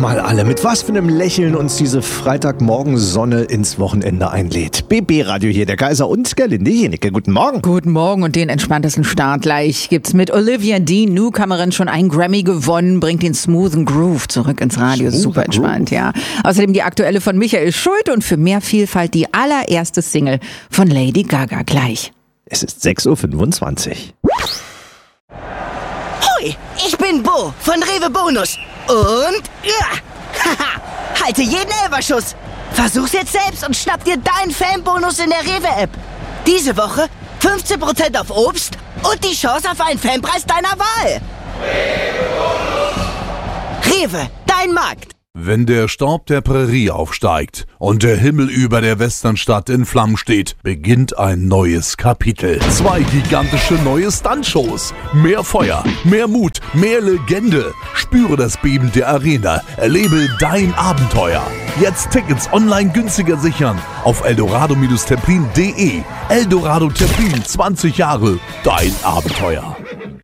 mal alle, mit was für einem Lächeln uns diese Freitagmorgensonne ins Wochenende einlädt. BB Radio hier, der Kaiser und Gerlinde Jenecke. Guten Morgen. Guten Morgen und den entspanntesten Start gleich gibt's mit Olivia Dean, Newcomerin, schon einen Grammy gewonnen, bringt den smoothen Groove zurück ins Radio. Super entspannt, ja. Außerdem die aktuelle von Michael Schult und für mehr Vielfalt die allererste Single von Lady Gaga gleich. Es ist 6.25 Uhr. Hoi, ich bin Bo von Rewe Bonus. Und haha, halte jeden Elferschuss. Versuch's jetzt selbst und schnapp dir deinen Fanbonus in der Rewe-App. Diese Woche 15% auf Obst und die Chance auf einen Fanpreis deiner Wahl. Rewe, dein Markt. Wenn der Staub der Prärie aufsteigt und der Himmel über der Westernstadt in Flammen steht, beginnt ein neues Kapitel. 2 gigantische neue Stuntshows. Mehr Feuer, mehr Mut, mehr Legende. Spüre das Beben der Arena. Erlebe dein Abenteuer. Jetzt Tickets online günstiger sichern auf eldorado-terpin.de. Eldorado Terpin, 20 Jahre. Dein Abenteuer.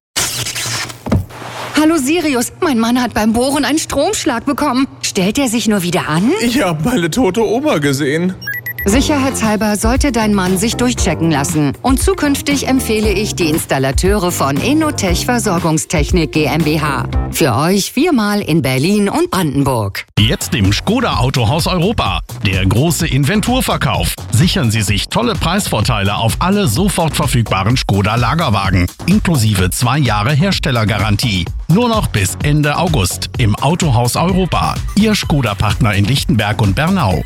Hallo Sirius, mein Mann hat beim Bohren einen Stromschlag bekommen. Stellt er sich nur wieder an? Ich habe meine tote Oma gesehen. Sicherheitshalber sollte dein Mann sich durchchecken lassen. Und zukünftig empfehle ich die Installateure von Innotech Versorgungstechnik GmbH. Für euch 4-mal in Berlin und Brandenburg. Jetzt im Škoda Autohaus Europa. Der große Inventurverkauf. Sichern Sie sich tolle Preisvorteile auf alle sofort verfügbaren Škoda Lagerwagen. Inklusive 2 Jahre Herstellergarantie. Nur noch bis Ende August im Autohaus Europa. Ihr Škoda-Partner in Lichtenberg und Bernau.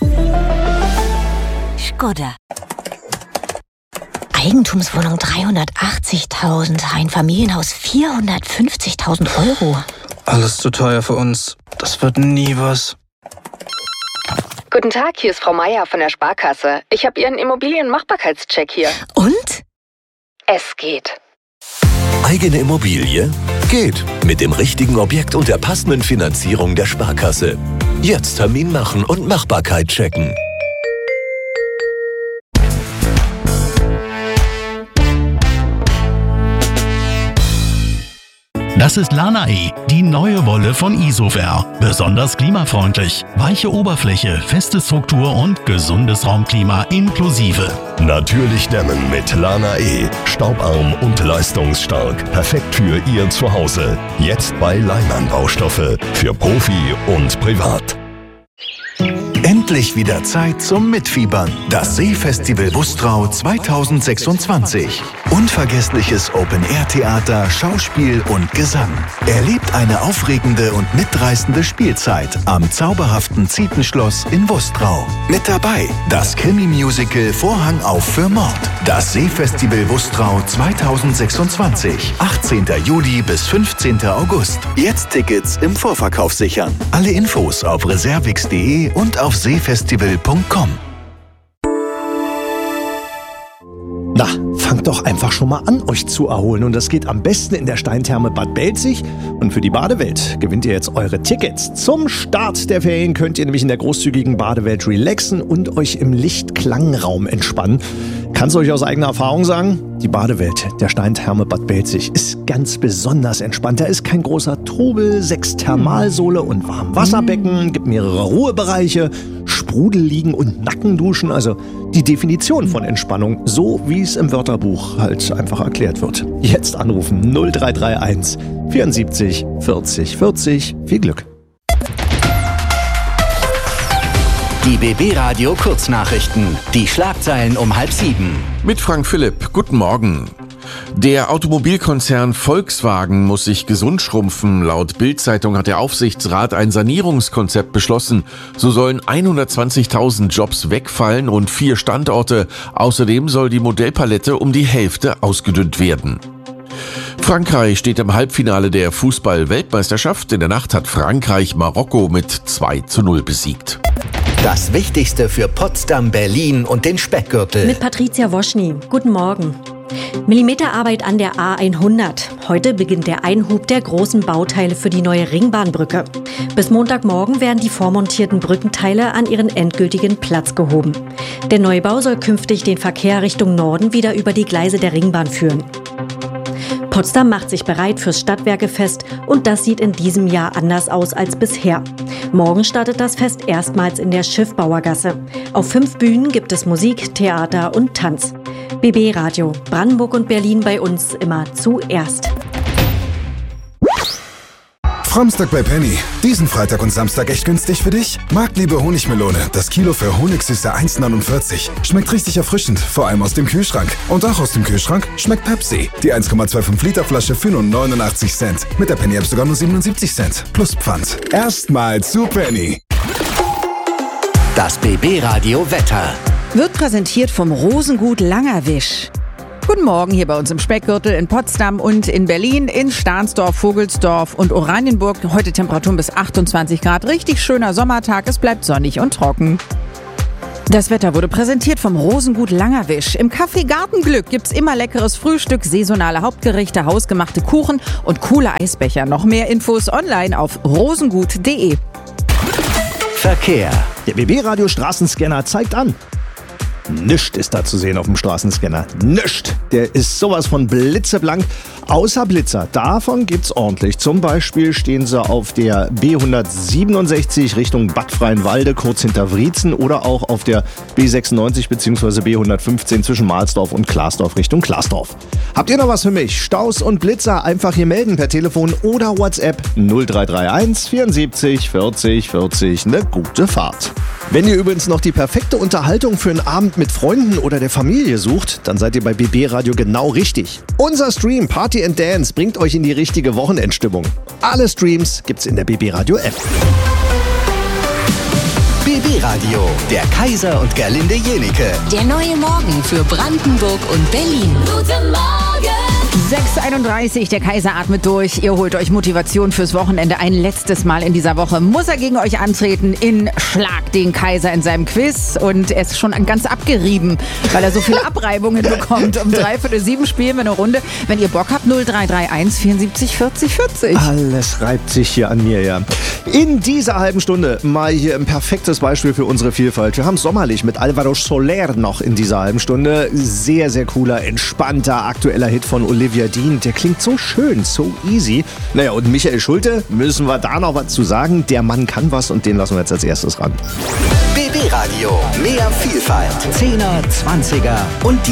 Škoda. Eigentumswohnung 380.000, Einfamilienhaus 450.000 Euro. Alles zu teuer für uns. Das wird nie was. Guten Tag, hier ist Frau Meier von der Sparkasse. Ich habe Ihren Immobilienmachbarkeitscheck hier. Und? Es geht. Eigene Immobilie? Geht. Mit dem richtigen Objekt und der passenden Finanzierung der Sparkasse. Jetzt Termin machen und Machbarkeit checken. Das ist Lana-E, die neue Wolle von Isover. Besonders klimafreundlich. Weiche Oberfläche, feste Struktur und gesundes Raumklima inklusive. Natürlich dämmen mit Lana-E. Staubarm und leistungsstark. Perfekt für Ihr Zuhause. Jetzt bei Leimann Baustoffe. Für Profi und Privat. Endlich wieder Zeit zum Mitfiebern. Das Seefestival Wustrau 2026. Unvergessliches Open-Air-Theater, Schauspiel und Gesang. Erlebt eine aufregende und mitreißende Spielzeit am zauberhaften Zietenschloss in Wustrau. Mit dabei das Krimi-Musical Vorhang auf für Mord. Das Seefestival Wustrau 2026. 18. Juli bis 15. August. Jetzt Tickets im Vorverkauf sichern. Alle Infos auf reservix.de und auf seefestival.com. Na, fangt doch einfach schon mal an, euch zu erholen. Und das geht am besten in der Steintherme Bad Belzig. Und für die Badewelt gewinnt ihr jetzt eure Tickets. Zum Start der Ferien könnt ihr nämlich in der großzügigen Badewelt relaxen und euch im Lichtklangraum entspannen. Kannst du euch aus eigener Erfahrung sagen? Die Badewelt der Steintherme Bad Belzig ist ganz besonders entspannt. Da ist kein großer Trubel, 6 Thermalsohle und Warmwasserbecken, gibt mehrere Ruhebereiche, Sprudelliegen und Nackenduschen. Also die Definition von Entspannung, so wie es im Wörterbuch halt einfach erklärt wird. Jetzt anrufen 0331 74 40 40. Viel Glück. Die BB Radio Kurznachrichten. Die Schlagzeilen um 6:30. Mit Frank Philipp. Guten Morgen. Der Automobilkonzern Volkswagen muss sich gesund schrumpfen. Laut Bild-Zeitung hat der Aufsichtsrat ein Sanierungskonzept beschlossen. So sollen 120.000 Jobs wegfallen und 4 Standorte. Außerdem soll die Modellpalette um die Hälfte ausgedünnt werden. Frankreich steht im Halbfinale der Fußball-Weltmeisterschaft. In der Nacht hat Frankreich Marokko mit 2:0 besiegt. Das Wichtigste für Potsdam, Berlin und den Speckgürtel. Mit Patricia Woschny. Guten Morgen. Millimeterarbeit an der A100. Heute beginnt der Einhub der großen Bauteile für die neue Ringbahnbrücke. Bis Montagmorgen werden die vormontierten Brückenteile an ihren endgültigen Platz gehoben. Der Neubau soll künftig den Verkehr Richtung Norden wieder über die Gleise der Ringbahn führen. Potsdam macht sich bereit fürs Stadtwerkefest und das sieht in diesem Jahr anders aus als bisher. Morgen startet das Fest erstmals in der Schiffbauergasse. Auf 5 Bühnen gibt es Musik, Theater und Tanz. BB Radio, Brandenburg und Berlin bei uns immer zuerst. Framstag bei Penny. Diesen Freitag und Samstag echt günstig für dich? Marktliebe Honigmelone. Das Kilo für Honigsüße 1,49. Schmeckt richtig erfrischend, vor allem aus dem Kühlschrank. Und auch aus dem Kühlschrank schmeckt Pepsi. Die 1,25 Liter Flasche für nur 89 Cent. Mit der Penny App sogar nur 77 Cent. Plus Pfand. Erstmal zu Penny. Das BB Radio Wetter. Wird präsentiert vom Rosengut Langerwisch. Guten Morgen hier bei uns im Speckgürtel in Potsdam und in Berlin, in Stahnsdorf, Vogelsdorf und Oranienburg. Heute Temperaturen bis 28 Grad. Richtig schöner Sommertag. Es bleibt sonnig und trocken. Das Wetter wurde präsentiert vom Rosengut Langerwisch. Im Café Gartenglück gibt's immer leckeres Frühstück, saisonale Hauptgerichte, hausgemachte Kuchen und coole Eisbecher. Noch mehr Infos online auf rosengut.de. Verkehr. Der BB-Radio Straßenscanner zeigt an. Nischt ist da zu sehen auf dem Straßenscanner. Nischt. Der ist sowas von blitzeblank. Außer Blitzer. Davon gibt's ordentlich. Zum Beispiel stehen sie auf der B167 Richtung Bad Freienwalde, kurz hinter Wriezen, oder auch auf der B96 bzw. B115 zwischen Mahlsdorf und Klaasdorf Richtung Klaasdorf. Habt ihr noch was für mich? Staus und Blitzer einfach hier melden per Telefon oder WhatsApp 0331 74 40 40. Eine gute Fahrt. Wenn ihr übrigens noch die perfekte Unterhaltung für einen Abend mit Freunden oder der Familie sucht, dann seid ihr bei BB Radio genau richtig. Unser Stream Party and Dance bringt euch in die richtige Wochenendstimmung. Alle Streams gibt's in der BB Radio App. BB Radio, der Kaiser und Gerlinde Jenike. Der neue Morgen für Brandenburg und Berlin. Guten Morgen! 6:31, der Kaiser atmet durch. Ihr holt euch Motivation fürs Wochenende. Ein letztes Mal in dieser Woche muss er gegen euch antreten in Schlag den Kaiser in seinem Quiz. Und er ist schon ganz abgerieben, weil er so viele Abreibungen bekommt. Um 6:45 spielen wir eine Runde. Wenn ihr Bock habt, 0331 74 40 40. Alles reibt sich hier an mir, ja. In dieser halben Stunde mal hier ein perfektes Beispiel für unsere Vielfalt. Wir haben Sommerlich mit Alvaro Soler noch in dieser halben Stunde. Sehr, sehr cooler, entspannter, aktueller Hit von Olivia Dean. Der klingt so schön, so easy. Naja, und Michael Schulte, müssen wir da noch was zu sagen? Der Mann kann was und den lassen wir jetzt als erstes ran. BB Radio, mehr Vielfalt. 10er, 20er und